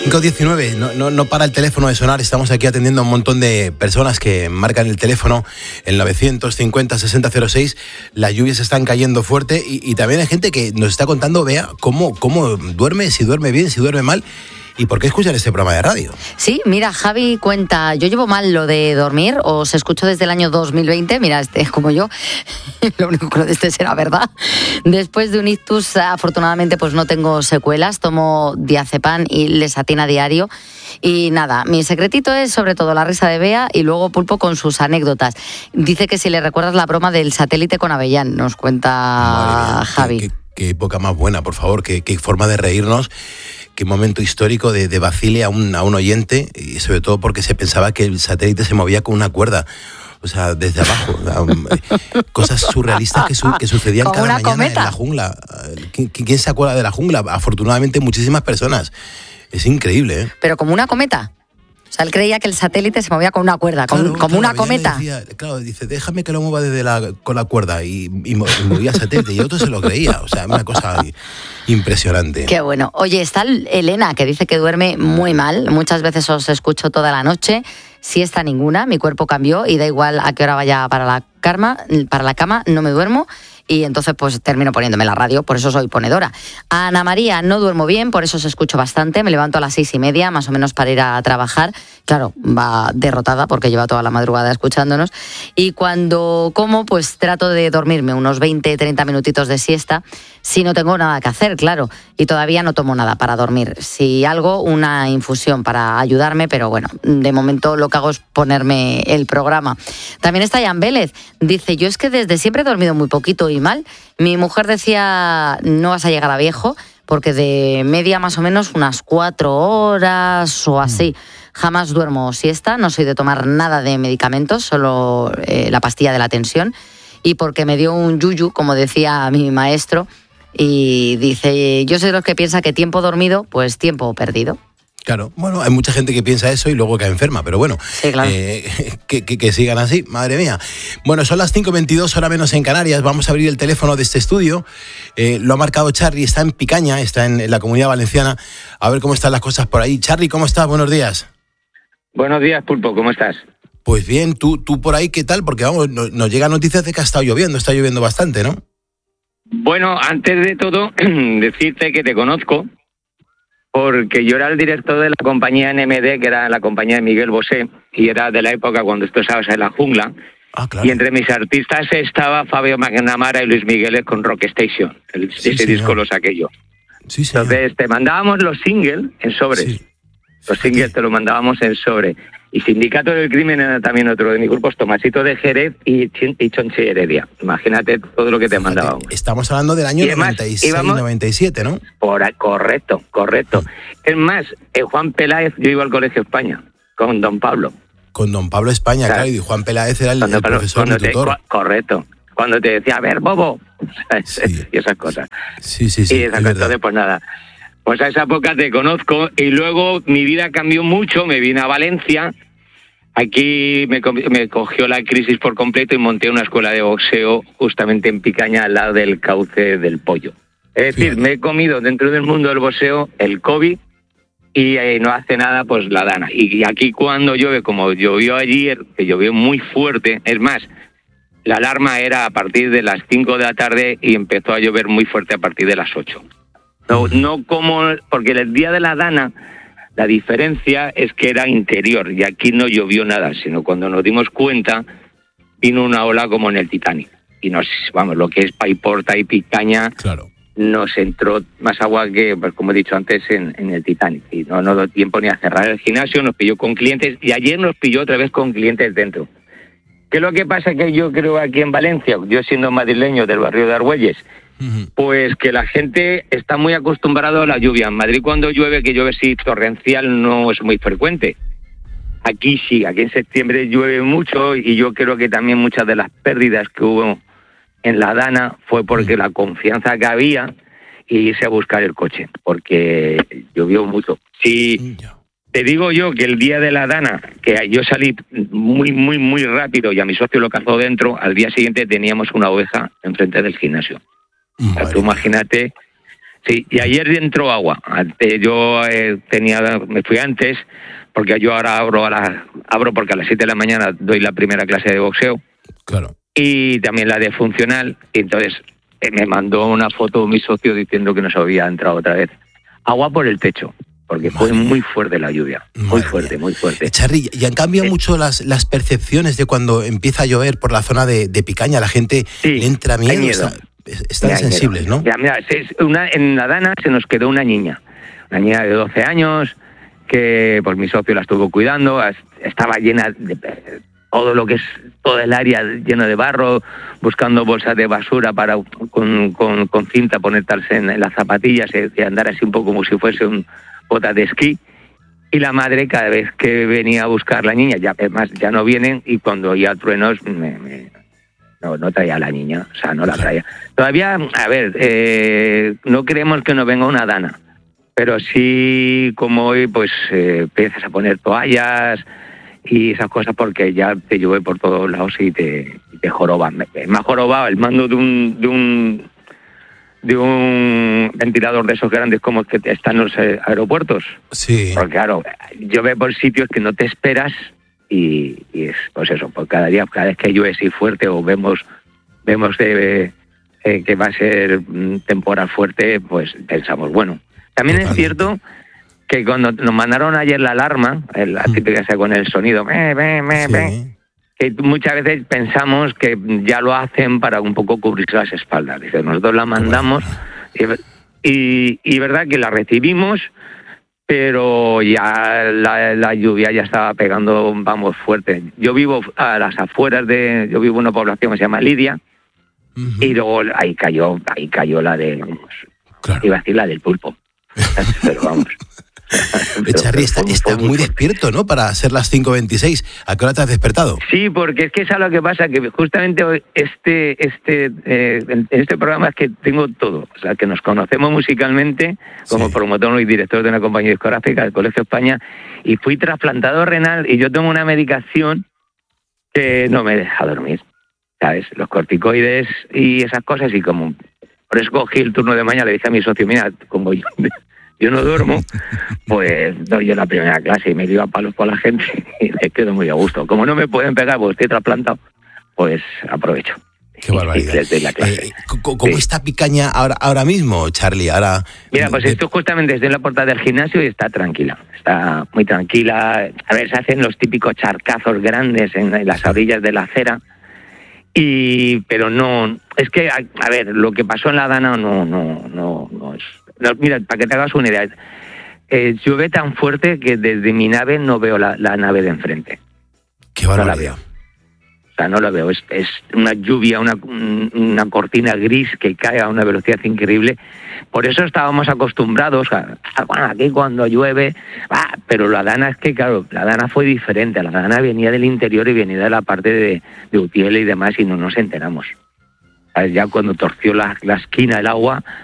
5:19, no para el teléfono de sonar. Estamos aquí atendiendo a un montón de personas que marcan el teléfono, el 950-6006. Las lluvias están cayendo fuerte y también hay gente que nos está contando, Bea, cómo duerme, si duerme bien, si duerme mal. ¿Y por qué escuchan este programa de radio? Sí, mira, Javi cuenta, yo llevo mal lo de dormir, os escucho desde el año 2020, mira, como yo, lo único que lo de este será verdad. Después de un ictus, afortunadamente, pues no tengo secuelas, tomo diazepam y lesatina diario. Y nada, mi secretito es sobre todo la risa de Bea y luego Pulpo con sus anécdotas. Dice que si le recuerdas la broma del satélite con Avellán, nos cuenta Javi. Qué época más buena, por favor, qué forma de reírnos. Qué momento histórico de vacile a un oyente, y sobre todo porque se pensaba que el satélite se movía con una cuerda, o sea, desde abajo. Cosas surrealistas que sucedían como cada mañana cometa en la jungla. ¿Quién se acuerda de la jungla? Afortunadamente muchísimas personas. Es increíble, ¿eh? Pero como una cometa. O sea, él creía que el satélite se movía con una cuerda, como una cometa. Dice, déjame que lo mueva con la cuerda y movía el satélite. Y otro se lo creía. O sea, una cosa impresionante. Qué bueno. Oye, está Elena, que dice que duerme muy mal. Muchas veces os escucho toda la noche. Siesta ninguna, mi cuerpo cambió y da igual a qué hora vaya para la cama, no me duermo. Y entonces pues termino poniéndome la radio, por eso soy ponedora. A Ana María, no duermo bien, por eso os escucho bastante, me levanto a las 6:30, más o menos para ir a trabajar. Claro, va derrotada porque lleva toda la madrugada escuchándonos. Y cuando como, pues trato de dormirme unos 20-30 minutitos de siesta, si no tengo nada que hacer, claro. Y todavía no tomo nada para dormir. Si algo, una infusión para ayudarme, pero bueno, de momento lo que hago es ponerme el programa. También está Jan Vélez, dice, yo es que desde siempre he dormido muy poquito y mal. Mi mujer decía, no vas a llegar a viejo, porque de media más o menos unas 4 horas o así. Jamás duermo siesta, no soy de tomar nada de medicamentos, solo la pastilla de la tensión. Y porque me dio un yuyu, como decía mi maestro, y dice, yo soy de los que piensa que tiempo dormido, pues tiempo perdido. Claro, bueno, hay mucha gente que piensa eso y luego cae enferma, pero bueno, sí, claro. Que sigan así, madre mía. Bueno, son las 5:22, hora menos en Canarias, vamos a abrir el teléfono de este estudio, lo ha marcado Charly, está en Picaña, está en la Comunidad Valenciana, a ver cómo están las cosas por ahí. Charly, ¿cómo estás? Buenos días. Buenos días, Pulpo, ¿cómo estás? Pues bien, tú por ahí, ¿qué tal? Porque vamos, nos llegan noticias de que está lloviendo bastante, ¿no? Bueno, antes de todo, decirte que te conozco, porque yo era el director de la compañía NMD, que era la compañía de Miguel Bosé, y era de la época cuando tú estabas en la jungla. Ah, claro. Y entre mis artistas estaba Fabio McNamara y Luis Miguel con Rock Station. Ese disco lo saqué yo. Sí, entonces te mandábamos los singles en sobres. Sí. Los singles te los mandábamos en sobre. Y Sindicato del Crimen era también otro de mis grupos, Tomasito de Jerez y Chonche Heredia. Imagínate todo lo que te mandábamos. Estamos hablando del año 96-97, ¿no? Correcto. Es más, Juan Peláez, yo iba al Colegio España con Don Pablo. Con Don Pablo España, claro, y Juan Peláez era el profesor, mi tutor. Correcto. Cuando te decía, a ver, bobo, sí. Y esas cosas. Sí. Y esas cosas, entonces, pues nada. Pues a esa época te conozco y luego mi vida cambió mucho, me vine a Valencia, aquí me cogió la crisis por completo y monté una escuela de boxeo justamente en Picaña al lado del cauce del Pollo. Es decir, me he comido dentro del mundo del boxeo el COVID y no hace nada pues la dana. Y aquí cuando llueve, como llovió ayer, que llovió muy fuerte, es más, la alarma era a partir de las 5 de la tarde y empezó a llover muy fuerte a partir de las 8. No como, porque el día de la dana, la diferencia es que era interior y aquí no llovió nada, sino cuando nos dimos cuenta, vino una ola como en el Titanic. Y lo que es Paiporta y Picaña, claro, nos entró más agua que, pues, como he dicho antes, en el Titanic. Y no dio tiempo ni a cerrar el gimnasio, nos pilló con clientes y ayer nos pilló otra vez con clientes dentro. ¿Qué es lo que pasa? Que yo creo aquí en Valencia, yo siendo madrileño del barrio de Argüelles, pues que la gente está muy acostumbrada a la lluvia. En Madrid cuando llueve, que llueve sí torrencial, no es muy frecuente. Aquí sí, aquí en septiembre llueve mucho y yo creo que también muchas de las pérdidas que hubo en la dana fue porque la confianza que había y irse a buscar el coche, porque llovió mucho. Sí. Te digo yo que el día de la dana, que yo salí muy rápido y a mi socio lo cazó dentro, al día siguiente teníamos una oveja enfrente del gimnasio. O sea, tú imagínate, Sí, y ayer entró agua. Yo me fui antes, porque yo ahora abro porque a las 7 de la mañana doy la primera clase de boxeo. Claro. Y también la de funcional. Y entonces me mandó una foto mi socio diciendo que nos había entrado otra vez agua por el techo, porque fue muy fuerte la lluvia. Muy fuerte. Charly, ¿y han cambiado mucho las percepciones de cuando empieza a llover por la zona de Picaña? La gente le entra miedo. Están sensibles, miedo, ¿no? Mira, en la Dana se nos quedó una niña de 12 años, que pues mi socio la estuvo cuidando, estaba llena de todo el área lleno de barro, buscando bolsas de basura para con cinta ponerse en las zapatillas y andar así un poco como si fuese un bota de esquí. Y la madre, cada vez que venía a buscar la niña, ya no vienen, y cuando oía truenos no traía a la niña, o sea, no la traía. Todavía, a ver, no creemos que no venga una Dana, pero sí, como hoy, pues empiezas a poner toallas y esas cosas, porque ya te llueve por todos lados y te joroban. Me ha jorobado el mando de un ventilador de esos grandes como que están en los aeropuertos. Sí. Porque claro, llueve por sitios que no te esperas. Y es pues eso, pues cada vez que llueve así fuerte o vemos que va a ser temporal fuerte, pues pensamos, bueno. También es cierto que cuando nos mandaron ayer la alarma, la típica esa con el sonido, que muchas veces pensamos que ya lo hacen para un poco cubrir las espaldas. Dice, nosotros la mandamos y verdad que la recibimos, pero ya la lluvia ya estaba pegando, fuerte. Yo vivo a las afueras yo vivo en una población que se llama Lidia, y luego ahí cayó la de, iba a decir la del pulpo, pero vamos. Charly, está muy despierto, ¿no? Para ser las 5:26. ¿A qué hora te has despertado? Sí, porque es que es lo que pasa, que justamente hoy en este programa es que tengo todo. O sea, que nos conocemos musicalmente como promotor y director de una compañía discográfica del Colegio España, y fui trasplantado renal, y yo tengo una medicación que no me deja dormir, ¿sabes? Los corticoides y esas cosas, y como por eso cogí el turno de mañana, le dije a mi socio, mira, como yo no duermo, pues doy yo la primera clase y me dio a palos con la gente y me quedo muy a gusto. Como no me pueden pegar porque estoy trasplantado, pues aprovecho. Qué barbaridad. La clase. ¿Cómo está Picaña ahora mismo, Charly? Mira, pues esto justamente estoy en la puerta del gimnasio y está tranquila. Está muy tranquila. A ver, se hacen los típicos charcazos grandes en las orillas de la acera. Pero no, es que, a ver, lo que pasó en la Dana no es... No, mira, para que te hagas una idea, llueve tan fuerte que desde mi nave no veo la nave de enfrente. Qué barbaridad. O sea, no la veo. Es una lluvia, una cortina gris que cae a una velocidad increíble. Por eso estábamos acostumbrados aquí cuando llueve, pero la Dana es que, claro, la Dana fue diferente. La Dana venía del interior y venía de la parte de Utiel y demás, y no nos enteramos. Ya cuando torció la esquina el agua,